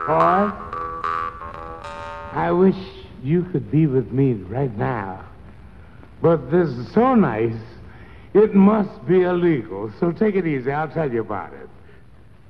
Boy, I wish you could be with me right now. But this is so nice, it must be illegal. So take it easy. I'll tell you about it.